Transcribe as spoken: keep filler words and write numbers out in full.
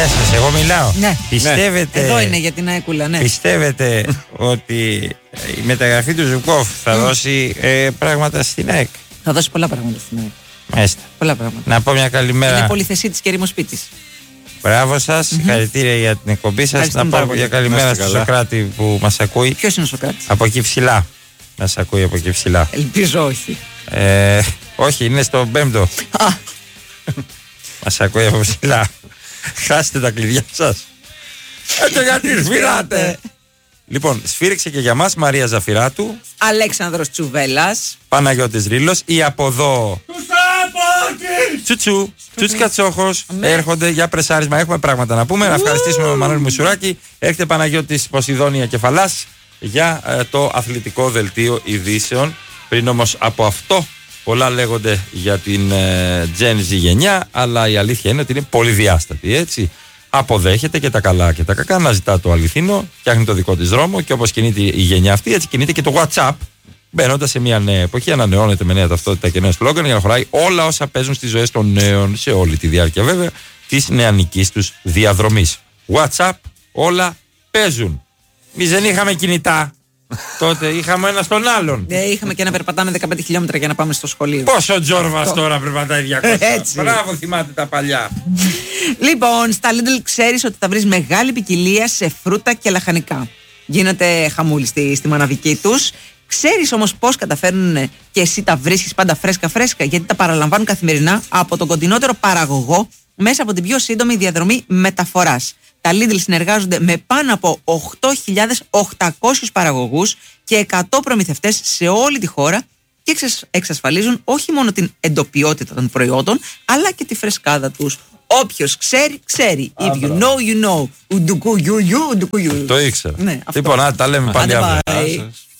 Γεια σας, εγώ μιλάω. Ναι. Πιστεύετε, Εδώ είναι για την Αέκουλα, ναι. Πιστεύετε ότι η μεταγραφή του Ζουκόφ θα δώσει ε, πράγματα στην ΑΕΚ? Θα δώσει πολλά πράγματα στην ΑΕΚ. Μάλιστα. Πολλά πράγματα. Να πω μια καλημέρα. Είναι πολυθεσίτης και ερημοσπίτης. Μπράβο σας, mm-hmm. Συγχαρητήρια για την εκπομπή σας. Να πω μια καλημέρα στον Σοκράτη που μας ακούει. Ποιος είναι ο Σοκράτης? Από εκεί ψηλά. Μας ακούει από εκεί ψηλά. Ελπίζω όχι. Ε, όχι, είναι στο πέμπτο. Μας ακούει από ψηλά. Χάστε τα κλειδιά σας. Έτσι γιατί σφυράτε. Λοιπόν, σφύριξε και για μας Μαρία Ζαφυράτου, Αλέξανδρος Τσουβέλλας, Παναγιώτης Ρήλος, ή από εδώ Τσουτσου, Τσούτσι Κατσόχος. Έρχονται για πρεσάρισμα. Έχουμε πράγματα να πούμε. Να ευχαριστήσουμε τον Μανώλη Μουσουράκη. Έρχεται Παναγιώτης Ποσειδώνια Κεφαλάς για ε, το αθλητικό δελτίο ειδήσεων. Πριν όμως από αυτό, πολλά λέγονται για την ε, Gen Z γενιά, αλλά η αλήθεια είναι ότι είναι πολυδιάστατη, έτσι. Αποδέχεται και τα καλά και τα κακά, να ζητά το αληθινό, φτιάχνει το δικό της δρόμο, και όπως κινείται η γενιά αυτή, έτσι κινείται και το WhatsApp, μπαίνοντας σε μια νέα εποχή, ανανεώνεται με νέα ταυτότητα και νέο σλόγγαν για να χωράει όλα όσα παίζουν στις ζωές των νέων, σε όλη τη διάρκεια βέβαια της νεανικής τους διαδρομής. WhatsApp, όλα παίζουν. Εμείς δεν είχαμε κινητά. Τότε είχαμε ένα στον άλλον. Ναι, είχαμε και να περπατάμε δεκαπέντε χιλιόμετρα για να πάμε στο σχολείο. Πόσο Τζόρβας τώρα περπατάει διακόσια. Έτσι. Μπράβο, θυμάται τα παλιά. Λοιπόν, στα Lidl ξέρεις ότι θα βρεις μεγάλη ποικιλία σε φρούτα και λαχανικά. Γίνεται χαμούλη στη, στη μαναβική τους. Ξέρεις όμως πώς καταφέρνουν και εσύ τα βρίσκεις πάντα φρέσκα φρέσκα? Γιατί τα παραλαμβάνουν καθημερινά από τον κοντινότερο παραγωγό μέσα από την πιο σύντομη διαδρομή μεταφοράς. Τα Lidl συνεργάζονται με πάνω από οκτώ χιλιάδες οκτακόσιους παραγωγούς και εκατό προμηθευτές σε όλη τη χώρα και εξασφαλίζουν όχι μόνο την εντοπιότητα των προϊόντων, αλλά και τη φρεσκάδα τους. Όποιος ξέρει, ξέρει. If you know, you know. Ουντουκού, you, you, ουντουκού, you. Το ήξερα. Ναι, λοιπόν, να τα λέμε πάλι αύριο.